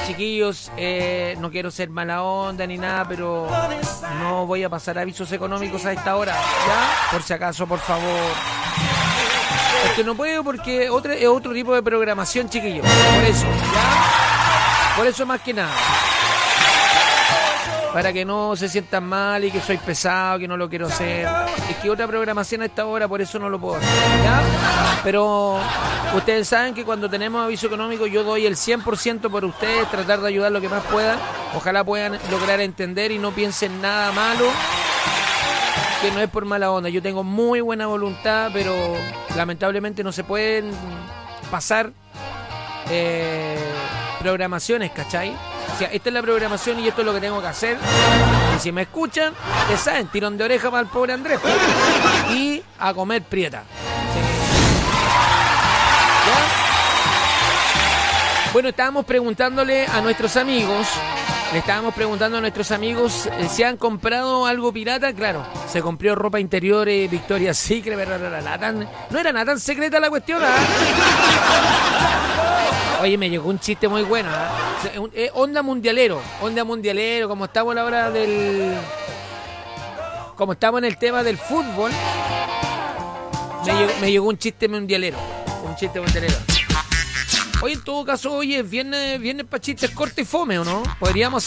Chiquillos, no quiero ser mala onda ni nada, pero no voy a pasar avisos económicos a esta hora, ¿ya? Por si acaso, por favor. Es que no puedo porque es otro tipo de programación, chiquillos. Por eso, ¿ya? Por eso más que nada. Para que no se sientan mal y que soy pesado, que no lo quiero hacer. Es que otra programación a esta hora, por eso no lo puedo hacer, ¿ya? Pero ustedes saben que cuando tenemos aviso económico yo doy el 100% por ustedes, tratar de ayudar lo que más puedan. Ojalá puedan lograr entender y no piensen nada malo, que no es por mala onda. Yo tengo muy buena voluntad, pero lamentablemente no se pueden pasar programaciones, ¿cachai? O sea, esta es la programación y esto es lo que tengo que hacer. Y si me escuchan, ya saben, tirón de oreja para el pobre Andrés. Y a comer prieta. Sí. ¿Ya? Bueno, estábamos preguntándole a nuestros amigos. Le estábamos preguntando a nuestros amigos si han comprado algo pirata. Claro, se compró ropa interior Victoria's Secret, pero no era nada tan secreta la cuestión, ¿ah? Oye, me llegó un chiste muy bueno, ¿eh? Onda mundialero, como estamos a la hora del... Como estamos en el tema del fútbol, me llegó un chiste mundialero. Oye, en todo caso, oye, viernes para chistes cortos y fome, ¿o no? Podríamos